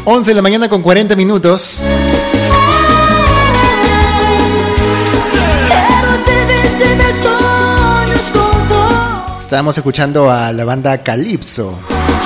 11 de la mañana con 40 minutos. Estábamos escuchando a la banda Calypso,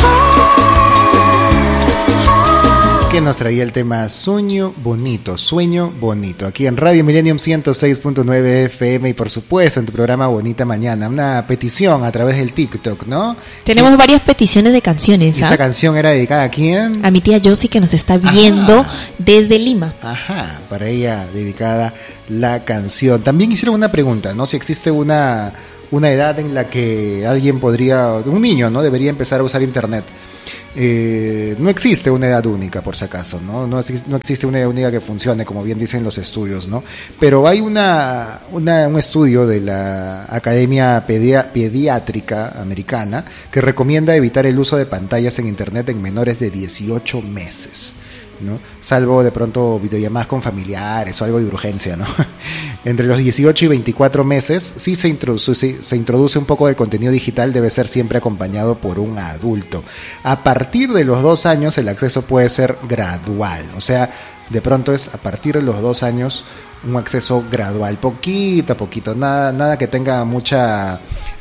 que nos traía el tema Sueño Bonito, aquí en Radio Millennium 106.9 FM y por supuesto en tu programa Bonita Mañana. Una petición a través del TikTok, ¿no? Tenemos varias peticiones de canciones. ¿Esta canción era dedicada a quién? A mi tía Josie, que nos está viendo desde Lima. Ajá, para ella dedicada la canción. También hicieron una pregunta, ¿no? Si existe una edad en la que un niño, ¿no? Debería empezar a usar internet. No existe una edad única, por si acaso, ¿no? No existe una edad única que funcione, como bien dicen los estudios, ¿no? Pero hay un estudio de la Academia Pediátrica Americana que recomienda evitar el uso de pantallas en internet en menores de 18 meses, ¿no? Salvo de pronto videollamadas con familiares o algo de urgencia, ¿no? Entre los 18 y 24 meses sí se introduce un poco de contenido digital, debe ser siempre acompañado por un adulto. A partir de los 2 años el acceso puede ser gradual, o sea, de pronto es a partir de los 2 años un acceso gradual, poquito a poquito, nada que tenga mucha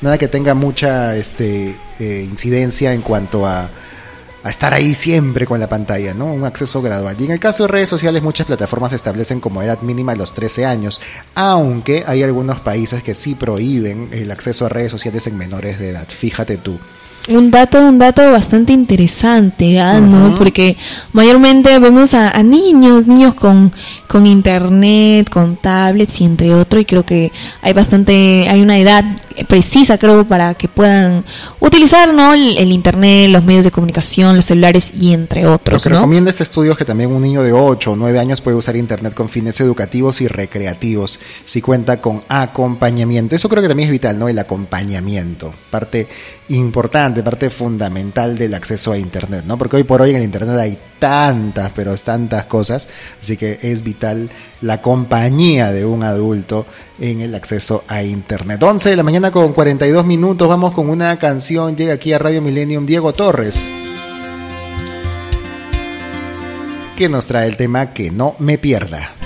incidencia en cuanto a estar ahí siempre con la pantalla, ¿no? Un acceso gradual. Y en el caso de redes sociales, muchas plataformas establecen como edad mínima los 13 años, aunque hay algunos países que sí prohíben el acceso a redes sociales en menores de edad. Fíjate tú. Un dato bastante interesante, ¿no? Porque mayormente vemos a niños con internet, con tablets y entre otros, y creo que hay una edad precisa, creo, para que puedan utilizar, ¿no? El internet, los medios de comunicación, los celulares y entre otros, Lo que recomienda este estudio es que también un niño de 8 o 9 años puede usar internet con fines educativos y recreativos si cuenta con acompañamiento. Eso creo que también es vital, ¿no? El acompañamiento, parte importante, parte fundamental del acceso a internet, ¿no? Porque hoy por hoy en el internet hay tantas cosas, así que es vital la compañía de un adulto en el acceso a internet. 11 de la mañana con 42 minutos, vamos con una canción, llega aquí a Radio Millennium Diego Torres, que nos trae el tema Que No Me Pierda.